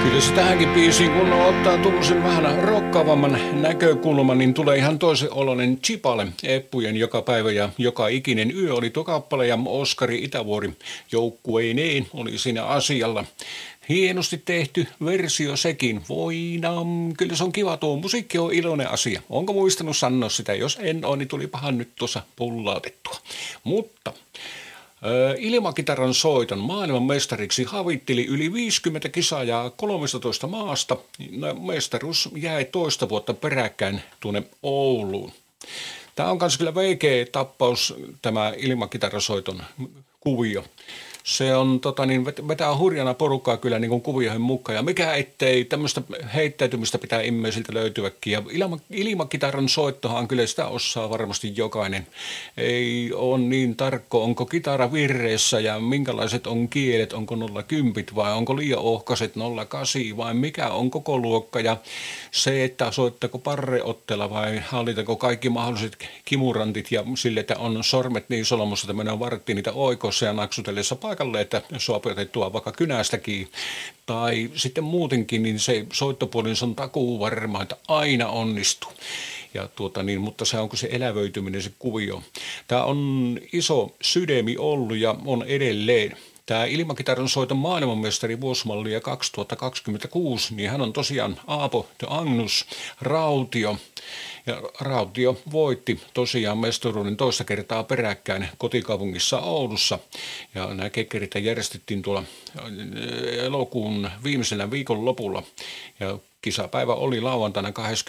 Kyllä se tähänkin biisiin, kun ottaa tuollaisen vähän rokkaavamman näkökulman, niin tulee ihan toisen oloinen Chipale. Eppujen joka päivä ja joka ikinen yö oli tuo kappale ja Oskari Itävuori joukkueineen oli siinä asialla. Hienosti tehty versio sekin. Voinam. Kyllä se on kiva, tuo musiikki on iloinen asia. Onko muistanut sanoa sitä? Jos en ole, niin tulipahan nyt tuossa pullautettua. Mutta ilmakitaran soiton maailmanmestariksi havitteli yli 50 kisaajaa 13 maasta. Mestaruus jäi toista vuotta peräkkäin tuonne Ouluun. Tämä on myös kyllä veikeä tappaus, tämä ilmakitarasoiton kuvio. Se on vetää hurjana porukkaa kyllä niin kuin kuvioihin mukaan. Ja mikä ettei tämmöistä heittäytymistä pitää immeisiltä löytyväkin. Ja ilmakitaran soittohan kyllä sitä osaa varmasti jokainen. Ei ole niin tarkko, onko kitara virreessä ja minkälaiset on kielet, onko 010 vai onko liian ohkaiset 08 vai mikä on koko luokka. Ja se, että soittako parreottela vai hallitako kaikki mahdolliset kimurantit ja sille, että on sormet niin solmussa, että menee varttiin niitä oikossa ja naksutellessa paikalle, että sopii otettua vaikka kynästäkin. Tai sitten muutenkin, niin se soittopuolin on takuu varma, että aina onnistuu. Ja mutta se onko se elävöityminen, se kuvio. Tämä on iso sydämi ollut ja on edelleen. Tämä ilmakitaran soiton maailmanmestari vuosimallia 2026, niin hän on tosiaan Aapo de Agnus Rautio. Ja Rautio voitti tosiaan mestaruuden toista kertaa peräkkäin kotikaupungissa Oulussa. Ja nämä kekkerit järjestettiin tuolla elokuun viimeisellä viikon lopulla. Ja kisapäivä oli lauantaina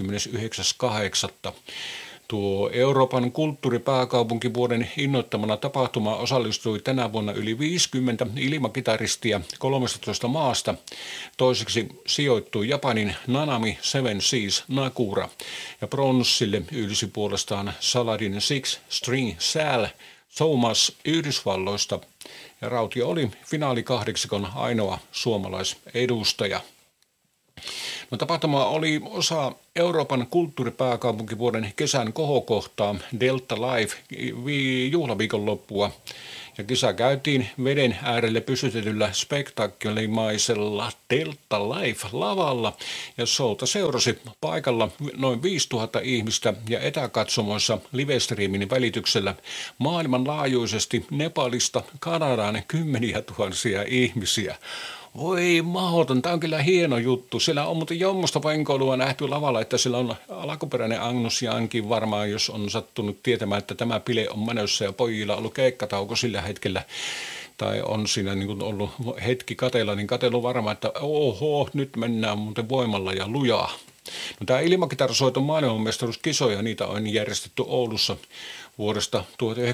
29.8. Tuo Euroopan kulttuuripääkaupunkivuoden innoittamana tapahtumaan osallistui tänä vuonna yli 50 ilmakitaristia 13 maasta. Toiseksi sijoittui Japanin Nanami Seven Seas Nakura ja pronssille ylsi puolestaan Saladin Six String Sal Thomas Yhdysvalloista. Ja Rautio oli finaalikahdeksikon ainoa suomalaisedustaja. No, tapahtuma oli osa Euroopan kulttuuripääkaupunkivuoden kesän kohokohtaa Delta Life juhlaviikonloppua. Ja kisa käytiin veden äärelle pysytetyllä spektaakkelimaisella Delta Life lavalla ja showta seurasi paikalla noin 5000 ihmistä ja etäkatsomoissa livestreamin välityksellä maailmanlaajuisesti Nepalista Kanadaan 10 000 ihmisiä. Voi mahdoton, tämä on kyllä hieno juttu. Siellä on muuten jommosta venkoilua nähty lavalla, että sillä on alkuperäinen Agnus Jankin varmaan, jos on sattunut tietämään, että tämä bile on menossa ja pojilla on ollut keikkatauko sillä hetkellä. Tai on siinä niin kuin ollut hetki kateella, niin katsellut varmaan, että oho, nyt mennään muuten voimalla ja lujaa. No, tämä ilmakitarasoiton maailmanmestaruuskisoja, niitä on järjestetty Oulussa vuodesta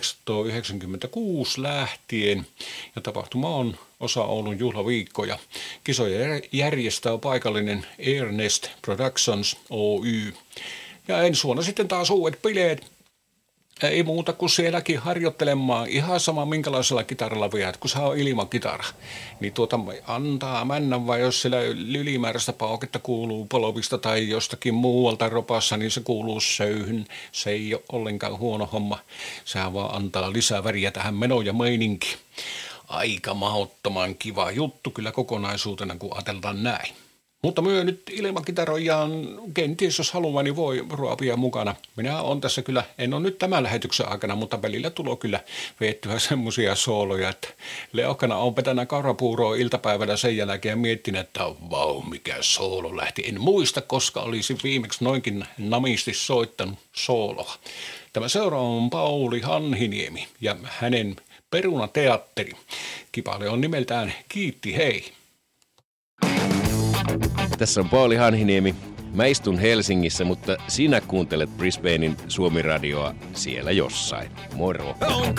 1996 lähtien ja tapahtuma on osa Oulun juhlaviikkoja. Kisoja järjestää paikallinen Airnest Productions Oy. Ja ensi vuonna sitten taas uudet bileet. Ei muuta kuin sielläkin harjoittelemaan ihan sama minkälaisella kitaralla viet, kun se on ilmakitara. Niin antaa mennä, vai jos siellä ylimääräistä pauketta kuuluu polvista tai jostakin muualta ropassa, niin se kuuluu söyhyn. Se ei ole ollenkaan huono homma. Sehän vaan antaa lisää väriä tähän menoon ja meininkiin. Aika mahdottoman kiva juttu kyllä kokonaisuutena, kun ajatellaan näin. Mutta myö nyt ilmakitaroijaan, kenties jos haluaa, niin voi ruopia mukana. Minä on tässä kyllä, en ole nyt tämän lähetyksen aikana, mutta välillä tulee kyllä veettyä semmoisia sooloja, että Leokkana on petänä kaurapuuroa iltapäivällä sen jälkeen miettinyt, että vau, mikä soolo lähti. En muista, koska olisi viimeksi noinkin namisti soittanut sooloa. Tämä seuraava on Pauli Hanhiniemi ja hänen Perunateatteri. Kipale on nimeltään Kiitti hei. Tässä on Pauli Hanhiniemi. Mä istun Helsingissä, mutta sinä kuuntelet Brisbanein Suomi-radioa siellä jossain. Moro! On